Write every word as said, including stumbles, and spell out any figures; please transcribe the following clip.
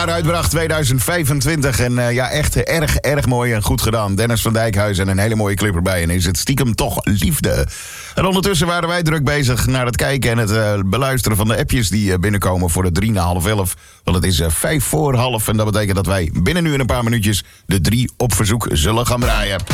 Uitbracht tweeduizend vijfentwintig en uh, ja, echt erg, erg mooi en goed gedaan. Dennis van Dijkhuizen en een hele mooie clip erbij. En is het stiekem toch liefde. En ondertussen waren wij druk bezig naar het kijken en het uh, beluisteren van de appjes die uh, binnenkomen voor de drie na half elf. Want het is uh, vijf voor half en dat betekent dat wij binnen nu in een paar minuutjes de drie op verzoek zullen gaan draaien.